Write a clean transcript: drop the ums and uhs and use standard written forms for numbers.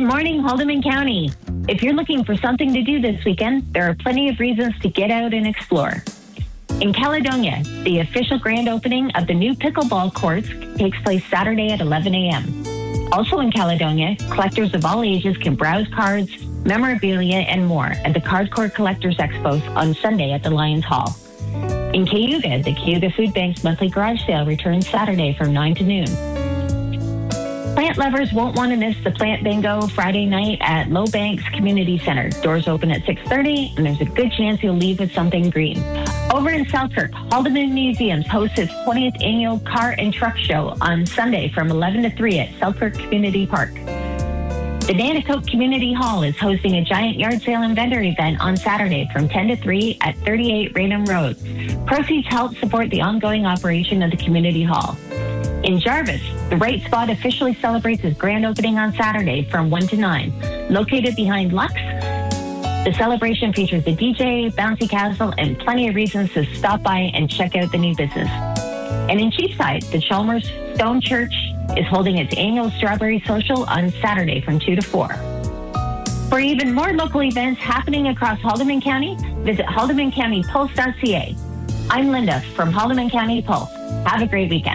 morning, Haldeman County. If you're looking for something to do this weekend, there are plenty of reasons to get out and explore. In Caledonia, the official grand opening of the new pickleball courts takes place Saturday at 11 a.m. Also in Caledonia, collectors of all ages can browse cards, memorabilia, and more at the Cardcore Collectors Expo on Sunday at the Lions Hall. In Cayuga, the Cayuga Food Bank's monthly garage sale returns Saturday from 9 to noon. Plant lovers won't want to miss the Plant Bingo Friday night at Low Banks Community Center. Doors open at 6:30, and there's a good chance you'll leave with something green. Over in Selkirk, Haldeman Museums hosts its 20th annual Car and Truck Show on Sunday from 11 to 3 at Selkirk Community Park. The Nanticoke Community Hall is hosting a giant yard sale and vendor event on Saturday from 10 to 3 at 38 Raynham Road. Proceeds help support the ongoing operation of the community hall. In Jarvis, the Right Spot officially celebrates its grand opening on Saturday from 1 to 9. Located behind Lux, the celebration features a DJ, bouncy castle, and plenty of reasons to stop by and check out the new business. And in Cheapside, the Chalmers Stone Church is holding its annual Strawberry Social on Saturday from 2 to 4. For even more local events happening across Haldeman County, visit haldemancountypulse.ca. I'm Linda from Haldeman County Pulse. Have a great weekend.